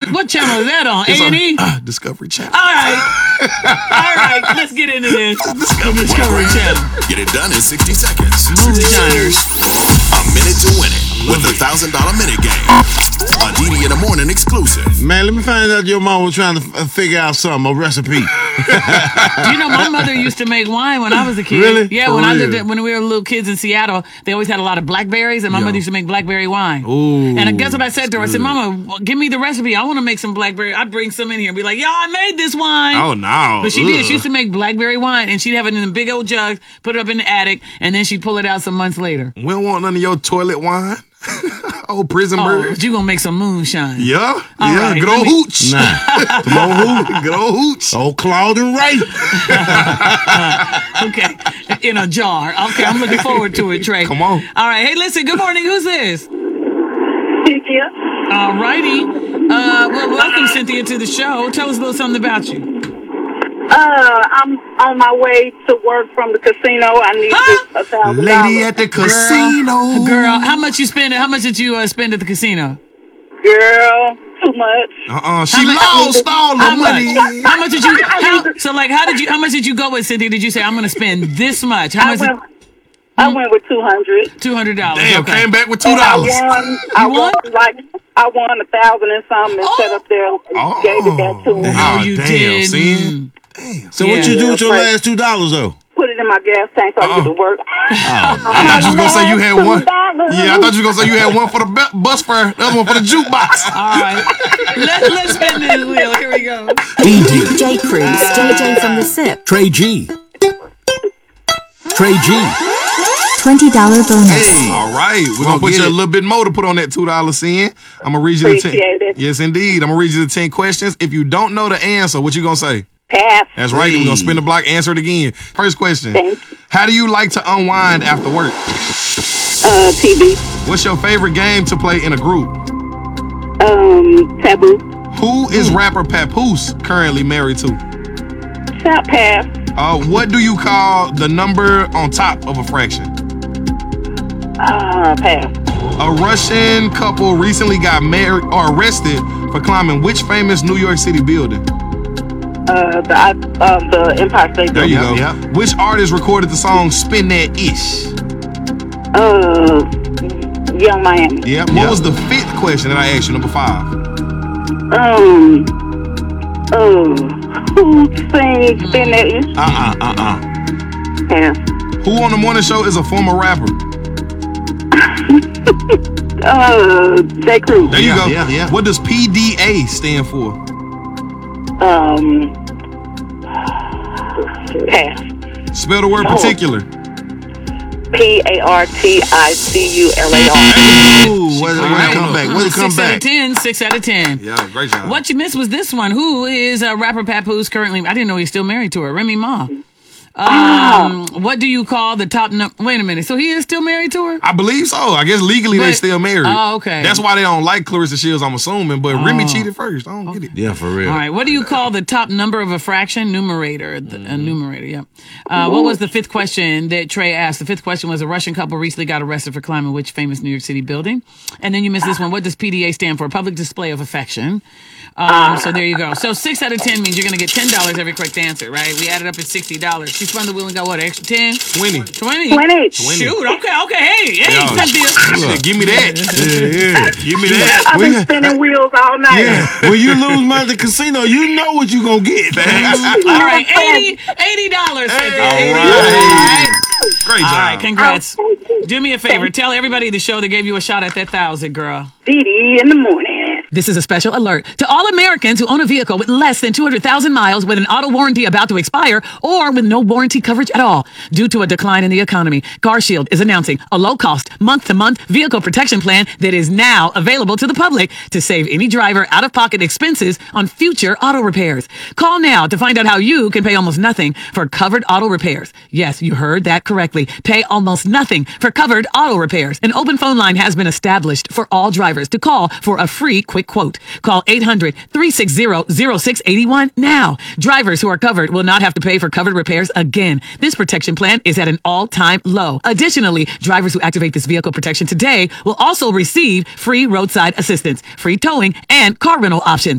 What channel is that on? A&E? Discovery Channel. All right. Let's get into this. Discovery Channel. Get it done in 60 seconds. Movie shiners. A minute to win it with the $1,000 minute game. A DD in the morning exclusive. Man, let me find out your mom was trying to figure out something, a recipe. You know, my mother used to make wine when I was a kid. Really? Yeah, For real? when we were little kids in Seattle, they always had a lot of blackberries, and my mother used to make blackberry wine. Ooh, and guess what I said to her? I said, Mama, give me the recipe. I want to make some blackberry. I'd bring some in here and be like, yo, I made this wine. Oh, no. But she did. She used to make blackberry wine, and she'd have it in a big old jug, put it up in the attic, and then she'd pull it out some months later. We don't want none of your toilet wine. Old prison bird. But you gonna make some moonshine. Yeah. All right, Good old hooch. Nah. Come on, who? Good old hooch. Old Claude and Ray. Okay. In a jar. Okay, I'm looking forward to it, Trey. Come on. All right. Hey, listen, good morning. Who's this? Cynthia. All righty. Well, welcome, Cynthia, to the show. Tell us a little something about you. I'm on my way to work from the casino. I need $1,000. Lady at the casino. Girl, how much you spend? How much did you spend at the casino? Girl, too much. She lost all the money. How much did you? How much did you go with, Cynthia? Did you say I'm going to spend this much? How much? I went with $200. $200. Damn, okay. came back with $2. I won 1,000 and something and set up there and gave it back to him. Oh, you damn, did. see? Damn. So what you do with your last $2 though? Put it in my gas tank so I can get to work. I thought you was gonna say you had one. Yeah, I thought you was gonna say you had one for the bus fare, the other one for the jukebox. All right. Let's spin this wheel. Here we go. DJ Cruz, JJ from the SIP. Trey G. Trey G. $20 bonus. Hey, all right. We're gonna put you a little bit more to put on that $2 in. I'm gonna read you the 10. Appreciate it. Yes, indeed. I'm gonna read you the 10 questions. If you don't know the answer, what you gonna say? Pass. That's right. We're gonna spin the block, answer it again. First question. Thank you. How do you like to unwind after work? TV. What's your favorite game to play in a group? Taboo. Who is rapper Papoose currently married to? Pass. What do you call the number on top of a fraction? Pass. A Russian couple recently got married or arrested for climbing which famous New York City building? The Empire State Building. There you go. Yep. Which artist recorded the song Spin That Ish? Young Miami. Yep. What was the 5th question that I asked you, number 5? Who sings Spin That Ish? Pass. Who on the morning show is a former rapper? J. Cruz. There you go. Yeah. What does PDA stand for? Pass. Spell the word particular. PARTICULAR. Ooh, where did it come back? Where did it come 6 back? out of 10. 6 out of 10. Yeah, great job. What you missed was this one. Who is rapper Papoose currently? I didn't know he's still married to her. Remy Ma. What do you call the top wait a minute. So he is still married to her? I believe so. I guess legally they still married. Oh, okay. That's why they don't like Clarissa Shields, I'm assuming. But Remy cheated first. I don't get it. Yeah, for real. All right. What do you call the top number of a fraction? Numerator. A numerator, yeah. What was the 5th question that Trey asked? The 5th question was a Russian couple recently got arrested for climbing which famous New York City building? And then you missed this one. What does PDA stand for? Public display of affection. So there you go. So 6 out of 10 means you're going to get $10 every correct answer, right? We added up at $60. She spun the wheel and got what, extra 10? 20. 20. Shoot, okay. Hey, tough deal. Shit, give me that. Yeah. Give me that. I've been spinning wheels all night. Yeah. When you lose money at the casino, you know what you gonna get. All right, $80. Hey. All right. Great job. All right, congrats. Do me a favor. Tell everybody at the show that gave you a shot at that 1,000, girl. DD in the morning. This is a special alert to all Americans who own a vehicle with less than 200,000 miles with an auto warranty about to expire or with no warranty coverage at all. Due to a decline in the economy, CarShield is announcing a low-cost, month-to-month vehicle protection plan that is now available to the public to save any driver out-of-pocket expenses on future auto repairs. Call now to find out how you can pay almost nothing for covered auto repairs. Yes, you heard that correctly. Pay almost nothing for covered auto repairs. An open phone line has been established for all drivers to call for a free quick quote. Call 800-360-0681 now. Drivers who are covered will not have to pay for covered repairs again. This protection plan is at an all-time low. Additionally, drivers who activate this vehicle protection today will also receive free roadside assistance, free towing, and car rental options.